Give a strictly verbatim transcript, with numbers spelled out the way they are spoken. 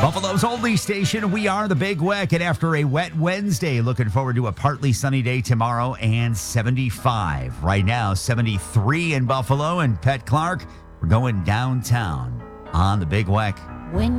Buffalo's only station. We are the Big Weck. And after a wet Wednesday, looking forward to a partly sunny day tomorrow and seventy-five. Right now, seventy-three in Buffalo. And Pet Clark, we're going downtown on the Big Weck. When